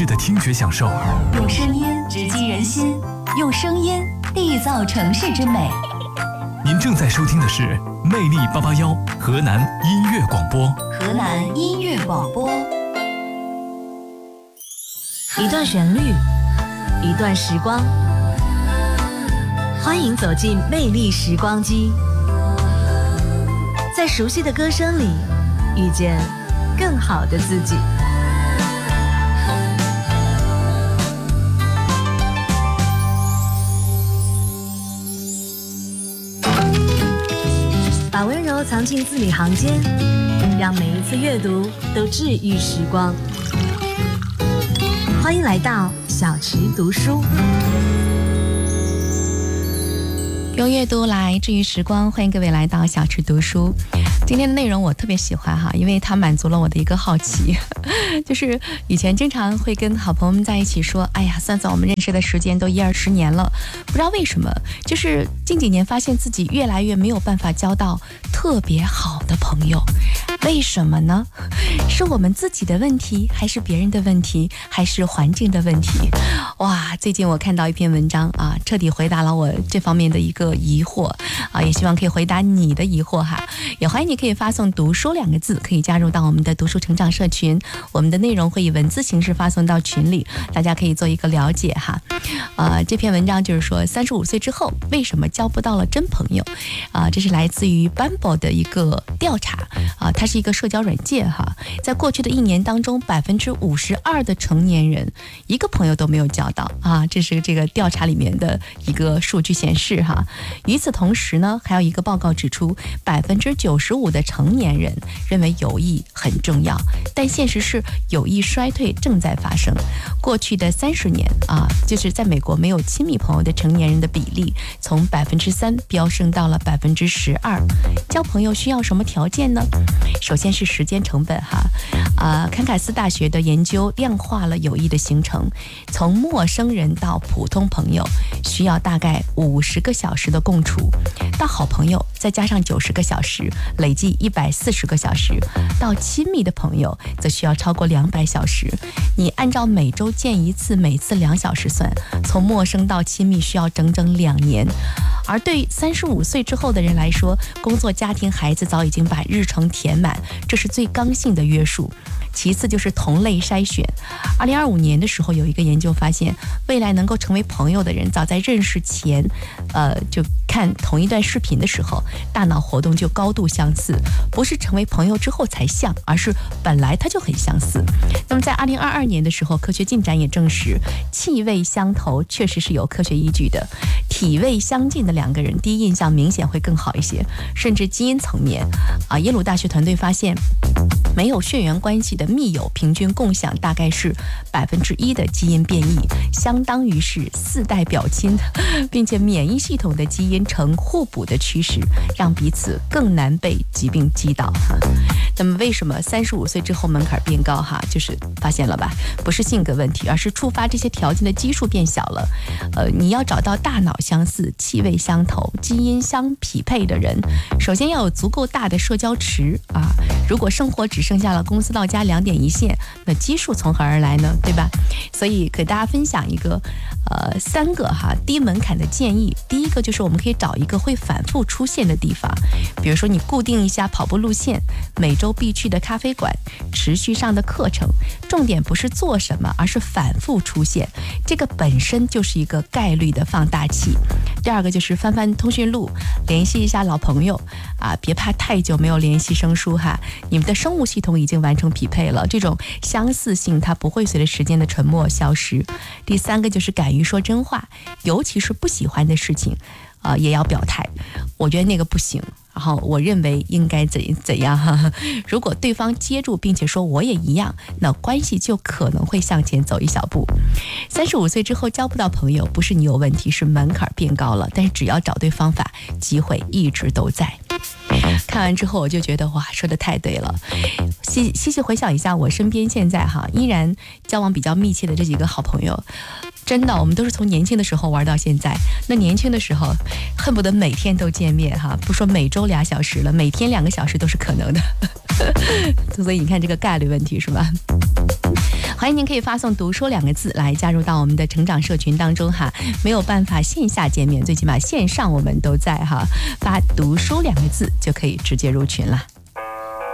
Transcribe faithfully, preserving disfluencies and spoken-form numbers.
致的听觉享受， 用声音直击人心，用声音缔造城市之美。 您正在收听的是魅力八八幺河南音乐广播。 河南音乐广播， 一段旋律，一段时光，欢迎走进魅力时光机，在熟悉的歌声里遇见更好的自己。把温柔藏进字里行间，让每一次阅读都治愈时光。欢迎来到小池读书， 用阅读来治愈时光。欢迎各位来到小池读书。今天的内容我特别喜欢哈，因为它满足了我的一个好奇，就是以前经常会跟好朋友们在一起说，哎呀，算算我们认识的时间都一二十年了，不知道为什么，就是近几年发现自己越来越没有办法交到特别好的朋友。为什么呢？是我们自己的问题，还是别人的问题，还是环境的问题？哇，最近我看到一篇文章啊，彻底回答了我这方面的一个疑惑啊，也希望可以回答你的疑惑哈。也欢迎你可以发送读书两个字，可以加入到我们的读书成长社群，我们的内容会以文字形式发送到群里，大家可以做一个了解哈。呃，这篇文章就是说三十五岁之后为什么交不到了真朋友啊、呃？这是来自于 Bumble 的一个调查啊、呃，它是一个社交软件哈。在过去的一年当中，百分之五十二的成年人一个朋友都没有交到啊，这是这个调查里面的一个数据显示哈。与此同时呢，还有一个报告指出，百分之九十五的成年人认为友谊很重要，但现实是友谊衰退正在发生。过去的三十年啊，就是在美国没有亲密朋友的成年人的比例从百分之三飙升到了百分之十二。交朋友需要什么条件呢？首先是时间成本哈，啊，堪卡斯大学的研究量化了友谊的形成，从陌生人到普通朋友需要大概五十个小时的共处，到好朋友再加上九十个小时，累计一百四十个小时，到亲密的朋友则需要超过两百小时。你按照每周见一次，每次两小时算，从陌生到亲密需要整整两年。而对三十五岁之后的人来说，工作、家庭、孩子早已经把日程填满，这是最刚性的约束。其次就是同类筛选。二零二五年的时候，有一个研究发现，未来能够成为朋友的人，早在认识前，呃，就看同一段视频的时候，大脑活动就高度相似，不是成为朋友之后才像，而是本来它就很相似。那么在二零二二年的时候，科学进展也证实，气味相投确实是有科学依据的。体味相近的两个人，第一印象明显会更好一些，甚至基因层面，啊，耶鲁大学团队发现，没有血缘关系的密友平均共享大概是百分之一的基因变异，相当于是四代表亲，并且免疫系统的基因呈互补的趋势，让彼此更难被疾病击倒哈。那么为什么三十五岁之后门槛变高哈？就是发现了吧，不是性格问题，而是触发这些条件的基数变小了。呃，你要找到大脑相似、气味相投、基因相匹配的人，首先要有足够大的社交池啊。如果生活只剩下了公司到家两点一线，那基数从何而来呢？对吧？所以给大家分享一个呃三个哈低门槛的建议。第一个就是我们可以找一个会反复出现的地方，比如说你固定一下跑步路线，每周必去的咖啡馆，持续上的课程。重点不是做什么，而是反复出现，这个本身就是一个概率的放大器。第二个就是翻翻通讯录，联系一下老朋友啊，别怕太久没有联系生疏哈，你们的生物系统已经完成匹配了，这种相似性它不会随着时间的沉默消失。第三个就是敢于说真话，尤其是不喜欢的事情啊、呃，也要表态，我觉得那个不行，然后我认为应该怎怎样哈。如果对方接住并且说我也一样，那关系就可能会向前走一小步。三十五岁之后交不到朋友，不是你有问题，是门槛变高了。但是只要找对方法，机会一直都在。看完之后我就觉得哇，说的太对了。细细细回想一下，我身边现在哈依然交往比较密切的这几个好朋友，真的，我们都是从年轻的时候玩到现在。那年轻的时候，恨不得每天都见面哈，不说每周俩小时了，每天两个小时都是可能的。所以你看这个概率问题是吧？ 欢迎您可以发送读书两个字来加入到我们的成长社群当中哈。没有办法线下见面，最起码线上我们都在哈，发读书两个字就可以直接入群了。